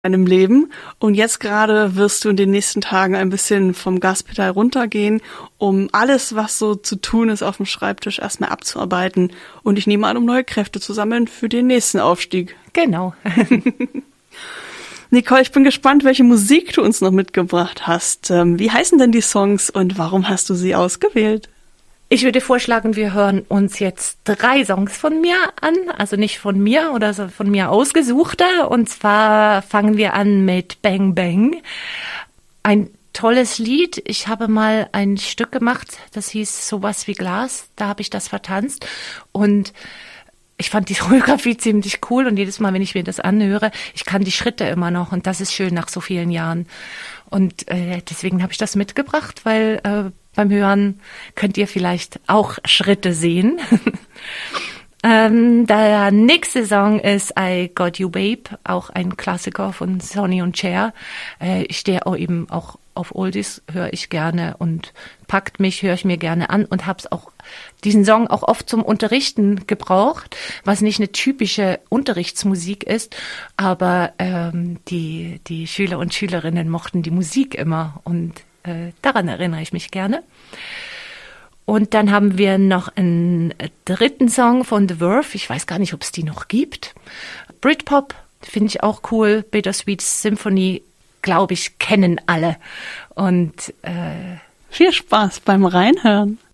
deinem Leben und jetzt gerade wirst du in den nächsten Tagen ein bisschen vom Gaspedal runtergehen, um alles, was so zu tun ist, auf dem Schreibtisch erstmal abzuarbeiten und ich nehme an, um neue Kräfte zu sammeln für den nächsten Aufstieg. Genau. Nicole, ich bin gespannt, welche Musik du uns noch mitgebracht hast. Wie heißen denn die Songs und warum hast du sie ausgewählt? Ich würde vorschlagen, wir hören uns jetzt 3 Songs von mir an, also nicht von mir oder so von mir ausgesuchte. Und zwar fangen wir an mit Bang Bang. Ein tolles Lied. Ich habe mal ein Stück gemacht, das hieß Sowas wie Glas. Da habe ich das vertanzt und ich fand die Choreografie ziemlich cool und jedes Mal, wenn ich mir das anhöre, ich kann die Schritte immer noch und das ist schön nach so vielen Jahren. Und deswegen habe ich das mitgebracht, weil beim Hören könnt ihr vielleicht auch Schritte sehen. Der nächste Song ist I Got You Babe, auch ein Klassiker von Sonny und Cher. Ich stehe auch eben auch auf Oldies, höre ich gerne und packt mich, höre ich mir gerne an und habe diesen Song auch oft zum Unterrichten gebraucht, was nicht eine typische Unterrichtsmusik ist, aber die Schüler und Schülerinnen mochten die Musik immer und daran erinnere ich mich gerne. Und dann haben wir noch einen 3. Song von The Verve. Ich weiß gar nicht, ob es die noch gibt. Britpop finde ich auch cool. Bittersweet Symphony, glaube ich, kennen alle. Und viel Spaß beim Reinhören.